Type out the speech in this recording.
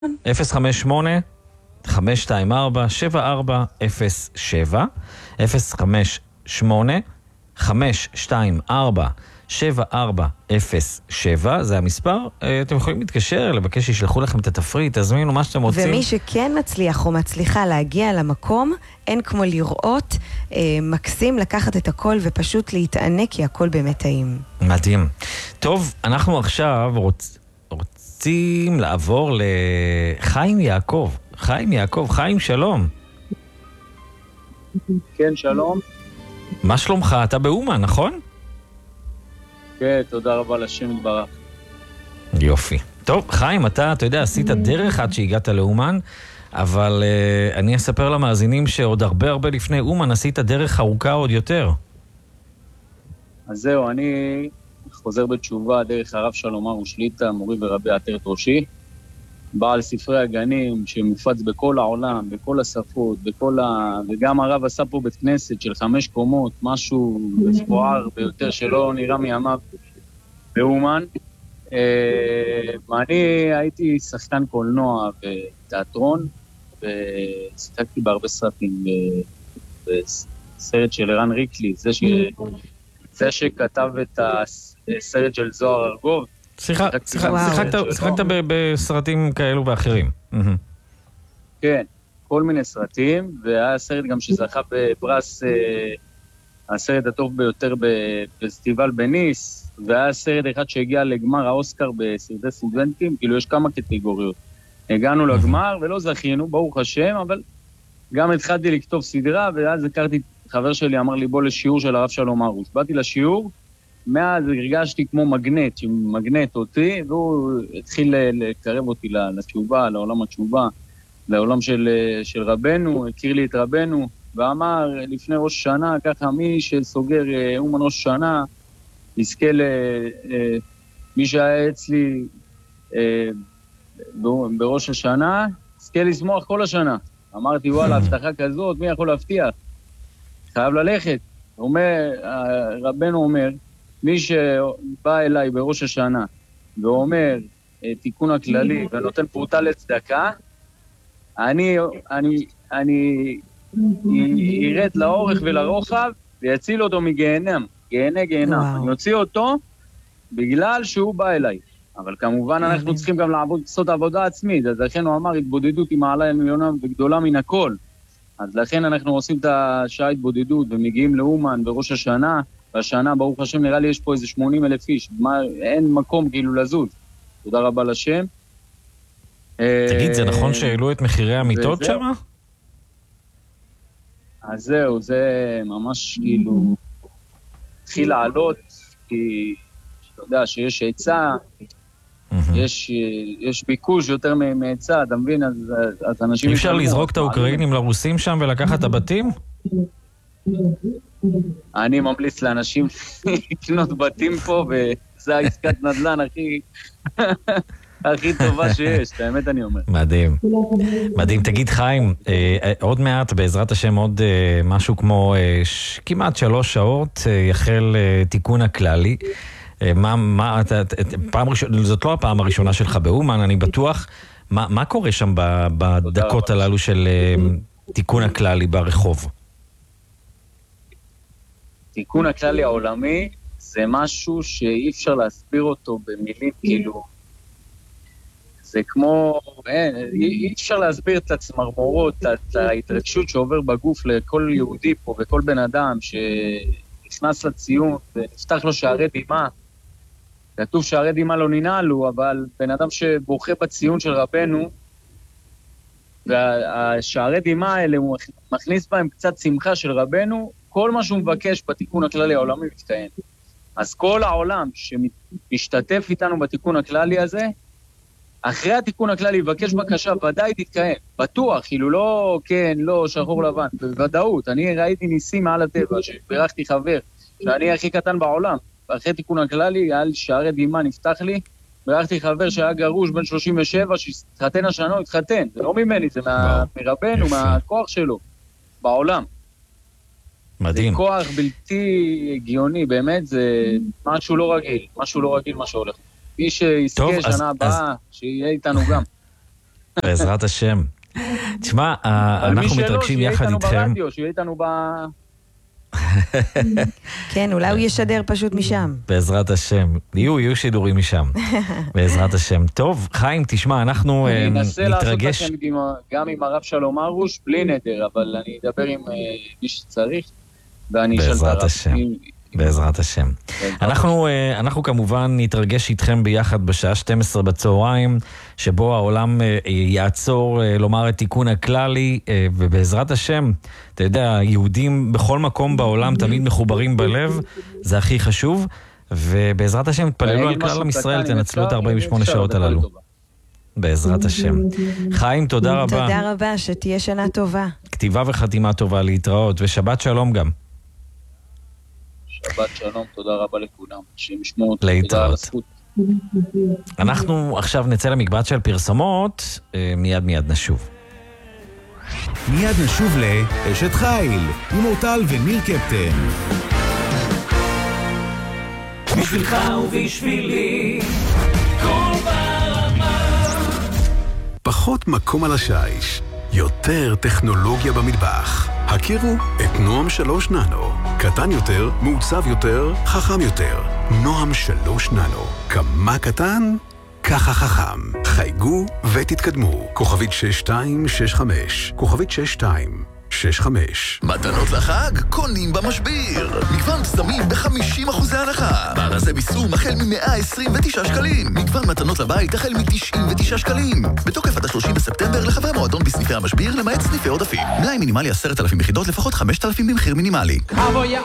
058 524 7407 058 524 7407 זה המספר. אתם יכולים להתקשר, לבקש שישלחו לכם את התפריט, תזמינו מה שאתם רוצים. ומי שכן מצליח או מצליחה להגיע למקום, אין כמו לראות, מקסים לקחת את הכל ופשוט להתענק, כי הכל באמת טעים. מדהים. טוב, אנחנו עכשיו רוצים לעבור לחיים יעקב. חיים יעקב, חיים, שלום. כן, שלום. מה שלומך? אתה באומן, נכון? כן, תודה רבה לשם יתברך. יופי. טוב, חיים, אתה יודע, עשית דרך עד שהגעת לאומן, אבל אני אספר למאזינים שעוד הרבה לפני אומן עשית דרך ארוכה עוד יותר. אז זהו, אני חוזר בתשובה דרך הרב שלום ארוש שליט"א, מורי ורבי עטרת ראשי, בעל ספרי הגנים שמופץ בכל העולם, בכל השפות, וגם הרב עשה פה בית כנסת של 5 קומות, משהו מפואר ביותר שלא נראה מימיו באומן. אני הייתי שחקן קולנוע ותיאטרון, ושיחקתי בהרבה סרטים, בסרט של ערן ריקלי, זה שכתב את הסרט של זוהר ארגוב. שיחקת בסרטים כאלו ואחרים. כן, כל מיני סרטים, והיה סרט גם שזכה בפרס הסרט הטוב ביותר בפסטיבל בניס, והיה סרט אחד שהגיע לגמר האוסקר בסרטי סטודנטים, כאילו יש כמה קטגוריות. הגענו לגמר ולא זכינו, ברוך השם, אבל גם התחלתי לכתוב סדרה, ואז הכרתי, חבר שלי אמר לי בוא לשיעור של הרב שלום ארוש. באתי לשיעור, מאז הרגשתי כמו מגנט, שמגנט אותי, והוא התחיל לקרב אותי לתשובה, לעולם התשובה, לעולם של רבנו, הכיר לי את רבנו, ואמר לפני ראש שנה, ככה מי שסוגר אומן ראש שנה, יזכה מי שהיה אצלי בראש השנה, יזכה לשמוח כל השנה. אמרתי, וואלה, הבטחה כזאת, מי יכול להבטיח? חייב ללכת. רבנו אומר, מי שבא אליי בראש השנה ואומר תיקון הכללי ונותן פרוטה לצדקה, אני ירד לאורך ולרוחב ויציל אותו מגיהנם, גיהנם. אני אוציא אותו בגלל שהוא בא אליי. אבל כמובן אנחנו צריכים גם לעשות עבודה עצמית, אז לכן הוא אמר, התבודדות היא מעלה עליונה וגדולה מן הכל. אז לכן אנחנו עושים את השעה התבודדות ומגיעים לאומן בראש השנה, והשנה, ברוך השם, נראה לי יש פה איזה 80,000 איש, אין מקום כאילו לזוז. תודה רבה לשם. תגיד, זה נכון שהעלו את מחירי המיטות שם? אז זהו, זה ממש כאילו התחיל לעלות, כי אתה יודע שיש היצע, יש ביקוש יותר מהיצע, אתה מבין? אז אנשים... אי אפשר לזרוק את האוקראינים לרוסים שם ולקחת את הבתים? אני ממליץ לאנשים לקנות בתים פה, וזה העסקת נדל"ן הכי טובה שיש, האמת אני אומר. מדהים. מדהים. תגיד חיים, עוד מעט בעזרת השם עוד משהו כמו כמעט 3 שעות יחל תיקון הכללי. זאת לא הפעם הראשונה שלך באומן, אני בטוח. מה קורה שם בדקות הללו של תיקון הכללי ברחוב? תיקון הכללי העולמי זה משהו שאי אפשר להסביר אותו במילים, כאילו זה כמו, אי אפשר להסביר את הצמרמורות, את ההתרגשות שעובר בגוף לכל יהודי פה וכל בן אדם שנכנס לציון ונפתח לו שערי דמעה. כתוב שערי דמעה לא ננעלו, אבל בן אדם שבוכה בציון של רבנו, והשערי דמעה האלה הוא מכניס בהם קצת שמחה של רבנו, כל מה שהוא מבקש בתיקון הכללי העולמי מתקיים. אז כל העולם שמשתתף איתנו בתיקון הכללי הזה, אחרי התיקון הכללי יבקש בקשה, ודאי תתקיים. בטוח, כאילו לא כן, לא שחור לבן, בוודאות. אני ראיתי ניסים מעל הטבע, שברכתי חבר, שאני הכי קטן בעולם. אחרי תיקון הכללי, על שערי דמעה נפתח לי, ברכתי חבר שהיה גרוש בן 37, שהתחתן השנה, הוא התחתן. זה לא ממני, זה מרבנו, מהכוח שלו, בעולם. מדהים. זה כוח בלתי הגיוני, באמת, זה משהו לא רגיל, משהו לא רגיל מה שהולך. מי שיזכה שנה הבאה, שיהיה איתנו גם. בעזרת השם. תשמע, אנחנו מתרגשים יחד איתכם. שיהיה איתנו ברדיו, שיהיה איתנו כן, אולי הוא ישדר פשוט משם. בעזרת השם. יהיו שידורים משם. בעזרת השם. טוב, חיים, תשמע, אנחנו נתרגש. אני אנסה לעשות לכם גם עם הרב שלום ארוש, בלי נדר, אבל אני אדבר עם מי שצריך, ואני אשאל את הרב. בעזרת השם. בעזרת השם. אנחנו כמובן נתרגש איתכם ביחד בשעה 12 בצהריים, שבו העולם יעצור לומר את תיקון הכללי, ובעזרת השם, אתה יודע, יהודים בכל מקום בעולם תמיד מחוברים בלב, זה הכי חשוב, ובעזרת השם תפללו על כלל עם ישראל, תנצלו את 48 שעות הללו. בעזרת השם. חיים, תודה רבה. תודה רבה, שתהיה שנה טובה. כתיבה וחתימה טובה, להתראות, ושבת שלום גם. שבת שלום, תודה רבה לכולם. שמשמעו אותי, תודה על הזכות. אנחנו עכשיו נצא למקבץ של פרסומות, מיד נשוב. מיד נשוב לאשת חיל, עם אורטל וניר קפטן. בשבילך ובשבילי, כל ברמה. פחות מקום על השיש, יותר טכנולוגיה במטבח. הכירו את נועם 3 ננו. קטן יותר, מעוצב יותר, חכם יותר. נועם 3 ננו. כמה קטן? ככה חכם. חייגו ותתקדמו. כוכבית 6265. כוכבית 6265. מתנות לחג? קונים במשביר. מגוון פסמים ב-50% הנחה. בארזי ביסום החל מ-129 שקלים. מגוון מתנות לבית החל מ-99 שקלים. בתוקף עד 30 בספטמבר לחברי מועדון בסניפי המשביר, למעט סניפי עודפים. מלאי מינימלי 10,000 יחידות, לפחות 5,000 במחיר מינימלי.